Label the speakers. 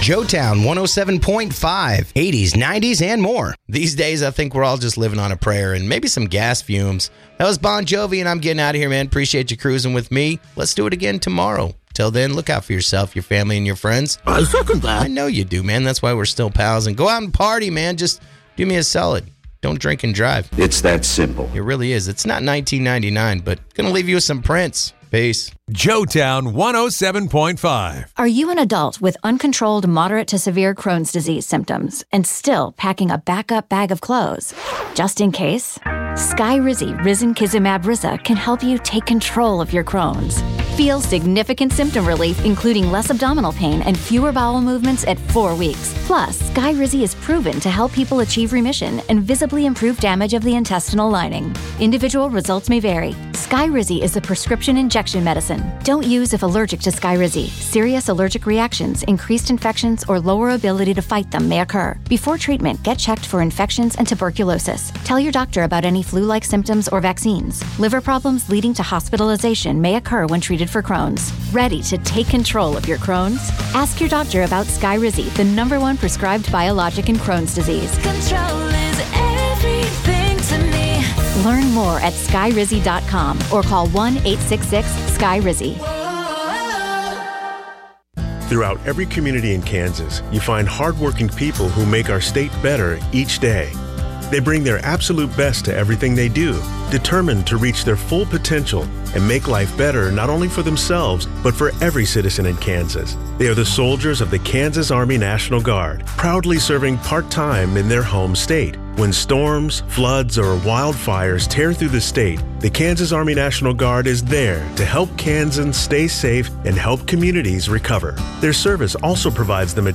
Speaker 1: Joetown 107.5, 80s, 90s, and more. These days, I think we're all just living on a prayer and maybe some gas fumes. That was Bon Jovi, and I'm getting out of here, man. Appreciate you cruising with me. Let's do it again tomorrow. Till then, look out for yourself, your family, and your friends.
Speaker 2: I second that.
Speaker 1: I know you do, man. That's why we're still pals. And go out and party, man. Just do me a solid. Don't drink and drive.
Speaker 3: It's that simple.
Speaker 1: It really is. It's not 1999, but going to leave you with some Prince. Peace.
Speaker 4: Joetown 107.5.
Speaker 5: Are you an adult with uncontrolled moderate to severe Crohn's disease symptoms and still packing a backup bag of clothes? Just in case? Skyrizi Risankizumab Riza can help you take control of your Crohn's. Feel significant symptom relief, including less abdominal pain and fewer bowel movements at 4 weeks. Plus, Skyrizi is proven to help people achieve remission and visibly improve damage of the intestinal lining. Individual results may vary. Skyrizi is a prescription injection medicine. Don't use if allergic to Skyrizi. Serious allergic reactions, increased infections, or lower ability to fight them may occur. Before treatment, get checked for infections and tuberculosis. Tell your doctor about any flu-like symptoms or vaccines. Liver problems leading to hospitalization may occur when treated for Crohn's. Ready to take control of your Crohn's? Ask your doctor about Skyrizi, the #1 prescribed biologic in Crohn's disease.
Speaker 6: Control is everything to me.
Speaker 5: Learn more at skyrizi.com or call 1-866-SKYRIZI.
Speaker 7: Throughout every community in Kansas, you find hardworking people who make our state better each day. They bring their absolute best to everything they do, determined to reach their full potential and make life better not only for themselves, but for every citizen in Kansas. They are the soldiers of the Kansas Army National Guard, proudly serving part-time in their home state. When storms, floods, or wildfires tear through the state, the Kansas Army National Guard is there to help Kansans stay safe and help communities recover. Their service also provides them a